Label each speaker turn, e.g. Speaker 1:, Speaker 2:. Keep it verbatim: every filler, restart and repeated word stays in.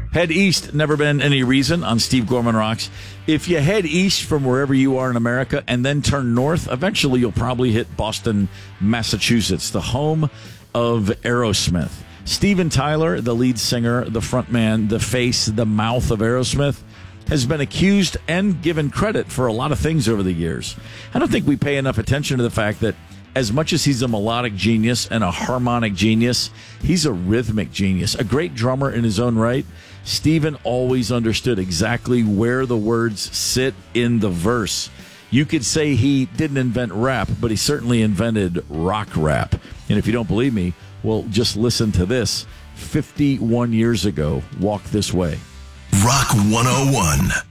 Speaker 1: Head east, never been any reason on Steve Gorman Rocks. If you head east from wherever you are in America and then turn north, eventually you'll probably hit Boston, Massachusetts, the home of Aerosmith. Steven Tyler, the lead singer, the frontman, the face, the mouth of Aerosmith, has been accused and given credit for a lot of things over the years. I don't think we pay enough attention to the fact that as much as he's a melodic genius and a harmonic genius, he's a rhythmic genius, a great drummer in his own right. Steven always understood exactly where the words sit in the verse. You could say he didn't invent rap, but he certainly invented rock rap. And if you don't believe me, well, just listen to this. fifty-one years ago, Walk This Way.
Speaker 2: Rock one oh one.